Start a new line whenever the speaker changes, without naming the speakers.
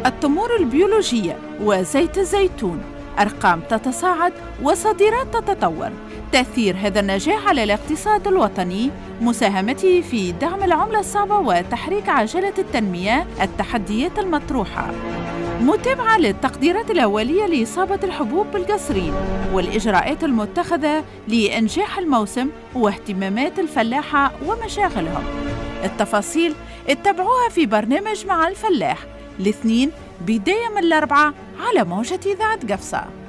التمور البيولوجية وزيت الزيتون، أرقام تتصاعد وصادرات تتطور. تأثير هذا النجاح على الاقتصاد الوطني، مساهمته في دعم العملة الصعبة وتحريك عجلة التنمية، التحديات المطروحة. متابعة للتقديرات الأولية لإصابة الحبوب بالقصرين والإجراءات المتخذة لإنجاح الموسم واهتمامات الفلاحة ومشاغلهم. التفاصيل اتبعوها في برنامج مع الفلاح الاثنين بداية من الأربعاء على موجة إذاعة قفصة.